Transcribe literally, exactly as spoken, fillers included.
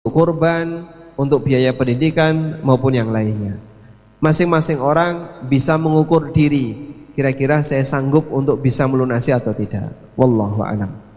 kurban, untuk biaya pendidikan maupun yang lainnya. Masing-masing orang bisa mengukur diri, kira-kira saya sanggup untuk bisa melunasi atau tidak. Wallahu a'lam.